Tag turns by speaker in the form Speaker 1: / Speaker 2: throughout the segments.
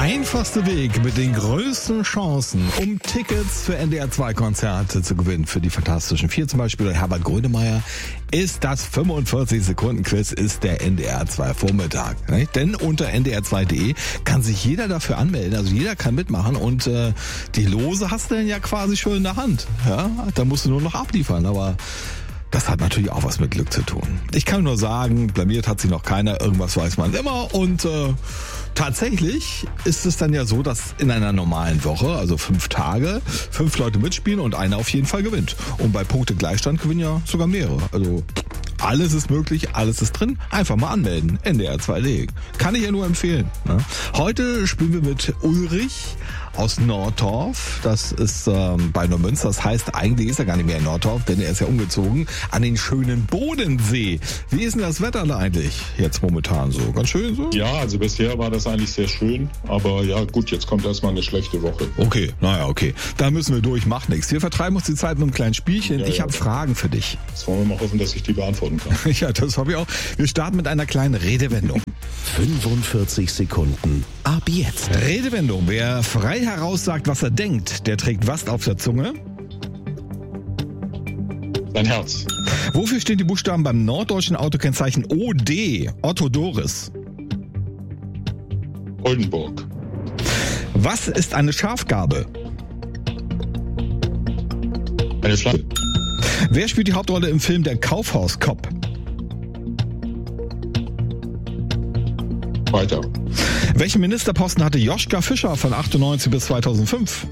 Speaker 1: einfachste Weg mit den größten Chancen, um Tickets für NDR2-Konzerte zu gewinnen, für die Fantastischen Vier zum Beispiel, oder Herbert Grönemeyer, ist das 45-Sekunden-Quiz, ist der NDR2-Vormittag. Nicht? Denn unter ndr2.de kann sich jeder dafür anmelden, also jeder kann mitmachen und die Lose hast du dann ja quasi schon in der Hand. Ja? Da musst du nur noch abliefern, aber das hat natürlich auch was mit Glück zu tun. Ich kann nur sagen, blamiert hat sich noch keiner, irgendwas weiß man immer und tatsächlich ist es dann ja so, dass in einer normalen Woche, also 5 Tage, 5 Leute mitspielen und einer auf jeden Fall gewinnt. Und bei Punktegleichstand gewinnen ja sogar mehrere. Also alles ist möglich, alles ist drin. Einfach mal anmelden. NDR2.de. Kann ich ja nur empfehlen. Ne? Heute spielen wir mit Ulrich aus Nordorf. Das ist bei Neumünster. Das heißt, eigentlich ist er gar nicht mehr in Nordorf, denn er ist ja umgezogen an den schönen Bodensee. Wie ist denn das Wetter da eigentlich jetzt momentan so? Ganz schön so?
Speaker 2: Ja, also bisher war das eigentlich sehr schön. Aber ja gut, jetzt kommt erstmal eine schlechte Woche.
Speaker 1: Okay, naja, okay. Da müssen wir durch, macht nichts. Wir vertreiben uns die Zeit mit einem kleinen Spielchen. Ich habe Fragen für dich.
Speaker 2: Jetzt wollen wir mal hoffen, dass ich die beantworten kann.
Speaker 1: Ja, das habe ich auch. Wir starten mit einer kleinen Redewendung.
Speaker 3: 45 Sekunden ab jetzt.
Speaker 1: Redewendung. Wer frei heraus sagt, was er denkt, der trägt was auf der Zunge?
Speaker 2: Dein Herz.
Speaker 1: Wofür stehen die Buchstaben beim norddeutschen Autokennzeichen OD? Otto Doris.
Speaker 2: Oldenburg.
Speaker 1: Was ist eine Schafgarbe?
Speaker 2: Eine Schlange.
Speaker 1: Wer spielt die Hauptrolle im Film Der Kaufhaus-Cop?
Speaker 2: Weiter.
Speaker 1: Welchen Ministerposten hatte Joschka Fischer von 98 bis 2005?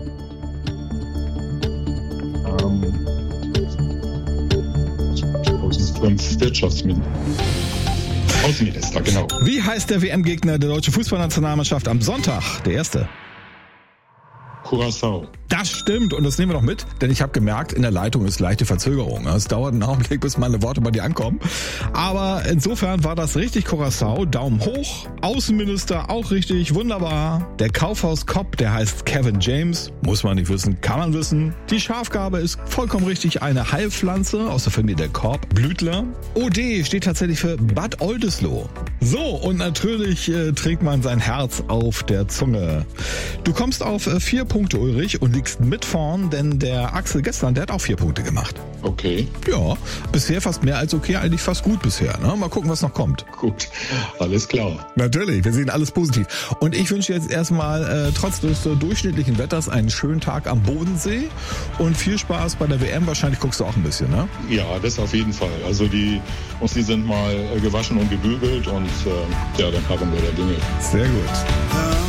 Speaker 2: Wirtschaftsminister. Außenminister, genau.
Speaker 1: Wie heißt der WM-Gegner der deutschen Fußballnationalmannschaft am Sonntag? Der erste.
Speaker 2: Curaçao.
Speaker 1: Das stimmt und das nehmen wir noch mit, denn ich habe gemerkt, in der Leitung ist leichte Verzögerung. Es dauert einen Augenblick, bis meine Worte bei dir ankommen. Aber insofern war das richtig, Curaçao. Daumen hoch. Außenminister auch richtig, wunderbar. Der Kaufhaus-Cop, der heißt Kevin James. Muss man nicht wissen, kann man wissen. Die Schafgarbe ist vollkommen richtig, eine Heilpflanze aus der Familie der Korbblütler. OD steht tatsächlich für Bad Oldesloe. So, und natürlich trägt man sein Herz auf der Zunge. Du kommst auf 4 Punkte, Ulrich, und liegst mit vorn, denn der Axel gestern, der hat auch 4 Punkte gemacht.
Speaker 2: Okay.
Speaker 1: Ja, bisher fast mehr als okay, eigentlich fast gut bisher. Ne? Mal gucken, was noch kommt.
Speaker 2: Gut, alles klar.
Speaker 1: Natürlich, wir sehen alles positiv. Und ich wünsche jetzt erstmal trotz des durchschnittlichen Wetters einen schönen Tag am Bodensee und viel Spaß bei der WM. Wahrscheinlich guckst du auch ein bisschen, ne?
Speaker 2: Ja, das auf jeden Fall. Also die sind mal gewaschen und gebügelt und ja, dann haben wir da Dinge.
Speaker 1: Sehr gut.